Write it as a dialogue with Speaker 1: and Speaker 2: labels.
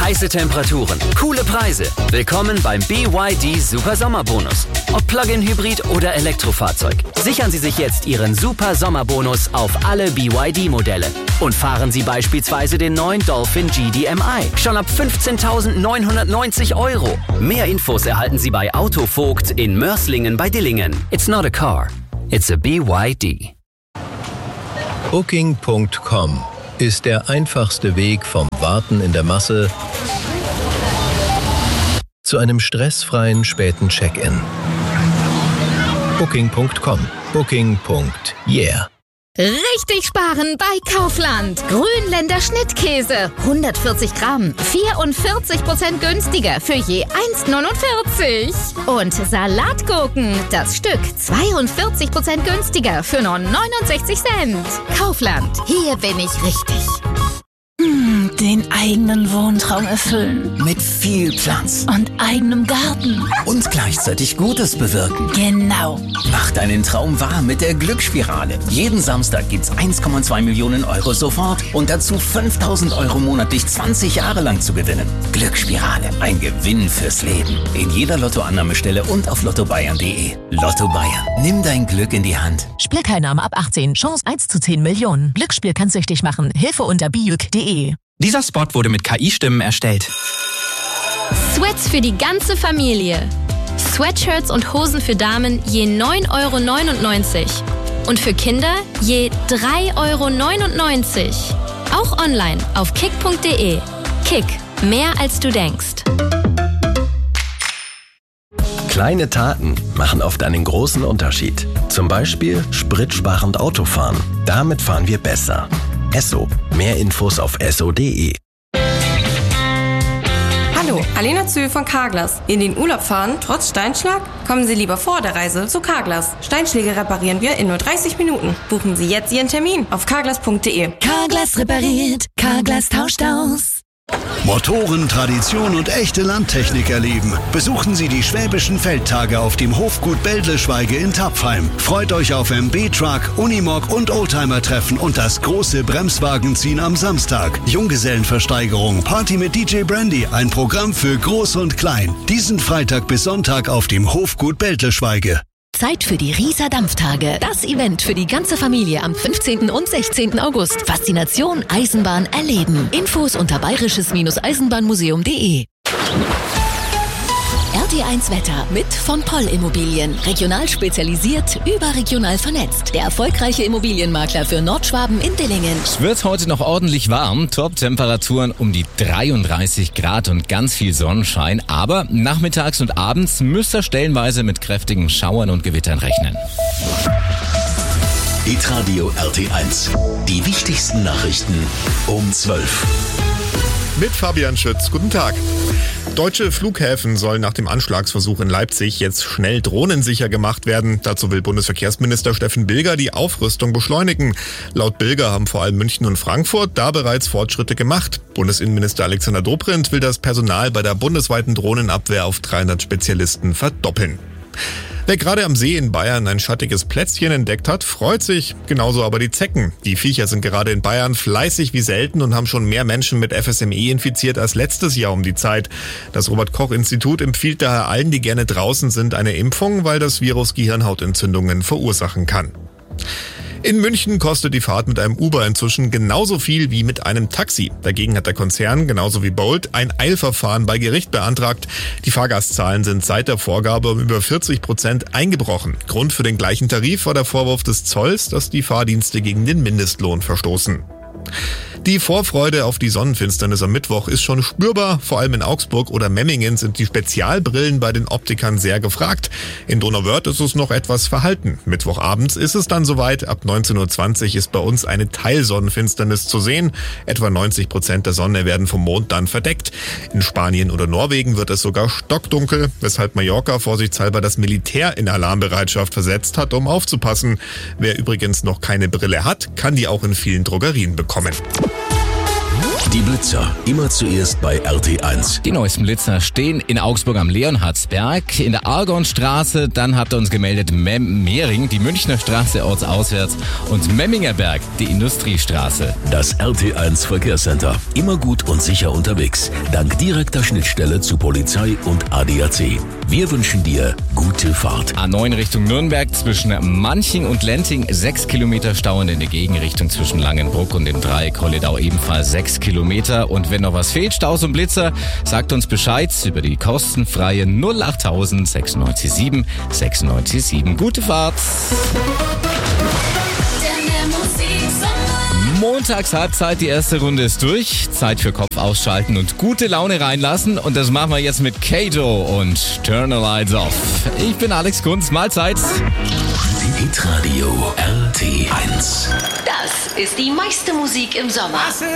Speaker 1: Heiße Temperaturen, coole Preise. Willkommen beim BYD Super Sommerbonus. Ob Plug-in-Hybrid oder Elektrofahrzeug. Sichern Sie sich jetzt Ihren Super Sommerbonus auf alle BYD-Modelle. Und fahren Sie beispielsweise den neuen Dolphin GDMI. Schon ab 15.990 €. Mehr Infos erhalten Sie bei Autovogt in Mörslingen bei Dillingen. It's not a car, it's a BYD.
Speaker 2: Booking.com ist der einfachste Weg vom Warten in der Masse zu einem stressfreien späten Check-in. Booking.com. Booking.yeah.
Speaker 3: Richtig sparen bei Kaufland. Grünländer Schnittkäse. 140 Gramm. 44% günstiger für je 1,49. Und Salatgurken. Das Stück 42% günstiger für nur 69 Cent. Kaufland. Hier bin ich richtig.
Speaker 4: Den eigenen Wohntraum erfüllen.
Speaker 5: Mit viel Platz.
Speaker 4: Und eigenem Garten.
Speaker 5: Und gleichzeitig Gutes bewirken.
Speaker 4: Genau.
Speaker 5: Mach deinen Traum wahr mit der Glücksspirale. Jeden Samstag gibt's 1,2 Millionen € sofort und dazu 5.000 € monatlich 20 Jahre lang zu gewinnen. Glücksspirale. Ein Gewinn fürs Leben. In jeder Lottoannahmestelle und auf lottobayern.de. Lotto Bayern. Nimm dein Glück in die Hand.
Speaker 6: Spielteilnahme ab 18. Chance 1 zu 10 Millionen. Glücksspiel kann süchtig machen. Hilfe unter biuk.de.
Speaker 7: Dieser Spot wurde mit KI-Stimmen erstellt.
Speaker 8: Sweats für die ganze Familie. Sweatshirts und Hosen für Damen je 9,99 € und für Kinder je 3,99 €. Auch online auf kick.de. Kick, mehr als du denkst.
Speaker 9: Kleine Taten machen oft einen großen Unterschied. Zum Beispiel spritsparend Autofahren. Damit fahren wir besser. Esso. Mehr Infos auf esso.de.
Speaker 10: Hallo, Alena Zühl von Carglass. In den Urlaub fahren, trotz Steinschlag? Kommen Sie lieber vor der Reise zu Carglass. Steinschläge reparieren wir in nur 30 Minuten. Buchen Sie jetzt Ihren Termin auf carglass.de.
Speaker 6: Carglass repariert. Carglass tauscht aus.
Speaker 11: Motoren, Tradition und echte Landtechnik erleben. Besuchen Sie die Schwäbischen Feldtage auf dem Hofgut Beldleschweige in Tapfheim. Freut euch auf MB-Truck, Unimog und Oldtimer-Treffen und das große Bremswagenziehen am Samstag. Junggesellenversteigerung, Party mit DJ Brandy, ein Programm für Groß und Klein. Diesen Freitag bis Sonntag auf dem Hofgut Beldleschweige.
Speaker 6: Zeit für die Rieser Dampftage. Das Event für die ganze Familie am 15. und 16. August. Faszination Eisenbahn erleben. Infos unter bayerisches-eisenbahnmuseum.de. RT1 Wetter mit von Poll Immobilien. Regional spezialisiert, überregional vernetzt. Der erfolgreiche Immobilienmakler für Nordschwaben in Dillingen.
Speaker 12: Es wird heute noch ordentlich warm. Top-Temperaturen um die 33 Grad und ganz viel Sonnenschein. Aber nachmittags und abends müsst ihr stellenweise mit kräftigen Schauern und Gewittern rechnen.
Speaker 11: Hitradio RT1. Die wichtigsten Nachrichten um 12.
Speaker 13: Mit Fabian Schütz. Guten Tag. Deutsche Flughäfen sollen nach dem Anschlagsversuch in Leipzig jetzt schnell drohnensicher gemacht werden. Dazu will Bundesverkehrsminister Steffen Bilger die Aufrüstung beschleunigen. Laut Bilger haben vor allem München und Frankfurt da bereits Fortschritte gemacht. Bundesinnenminister Alexander Dobrindt will das Personal bei der bundesweiten Drohnenabwehr auf 300 Spezialisten verdoppeln. Wer gerade am See in Bayern ein schattiges Plätzchen entdeckt hat, freut sich. Genauso aber die Zecken. Die Viecher sind gerade in Bayern fleißig wie selten und haben schon mehr Menschen mit FSME infiziert als letztes Jahr um die Zeit. Das Robert-Koch-Institut empfiehlt daher allen, die gerne draußen sind, eine Impfung, weil das Virus Gehirnhautentzündungen verursachen kann. In München kostet die Fahrt mit einem Uber inzwischen genauso viel wie mit einem Taxi. Dagegen hat der Konzern, genauso wie Bolt, ein Eilverfahren bei Gericht beantragt. Die Fahrgastzahlen sind seit der Vorgabe um über 40% eingebrochen. Grund für den gleichen Tarif war der Vorwurf des Zolls, dass die Fahrdienste gegen den Mindestlohn verstoßen. Die Vorfreude auf die Sonnenfinsternis am Mittwoch ist schon spürbar. Vor allem in Augsburg oder Memmingen sind die Spezialbrillen bei den Optikern sehr gefragt. In Donauwörth ist es noch etwas verhalten. Mittwochabends ist es dann soweit. Ab 19:20 Uhr ist bei uns eine Teilsonnenfinsternis zu sehen. Etwa 90% der Sonne werden vom Mond dann verdeckt. In Spanien oder Norwegen wird es sogar stockdunkel, weshalb Mallorca vorsichtshalber das Militär in Alarmbereitschaft versetzt hat, um aufzupassen. Wer übrigens noch keine Brille hat, kann die auch in vielen Drogerien bekommen.
Speaker 14: Die Blitzer, immer zuerst bei RT1.
Speaker 12: Die neuesten Blitzer stehen in Augsburg am Leonhardsberg, in der Argonstraße, dann habt ihr uns gemeldet Mehring, die Münchner Straße ortsauswärts und Memmingerberg, die Industriestraße.
Speaker 14: Das RT1 Verkehrscenter, immer gut und sicher unterwegs, dank direkter Schnittstelle zu Polizei und ADAC. Wir wünschen dir gute Fahrt.
Speaker 12: A9 Richtung Nürnberg zwischen Manching und Lenting 6 Kilometer Stau in der Gegenrichtung zwischen Langenbruck und dem Dreieck Holledau ebenfalls 6 Kilometer. Und wenn noch was fehlt, Staus und Blitzer, sagt uns Bescheid über die kostenfreie 08000 697 697. Gute Fahrt! Montagshalbzeit, die erste Runde ist durch. Zeit für Kopf ausschalten und gute Laune reinlassen. Und das machen wir jetzt mit Kato und Turn the Lights Off. Ich bin Alex Kunz, Mahlzeit.
Speaker 14: Hitradio RT1.
Speaker 6: Das ist die meiste Musik im Sommer.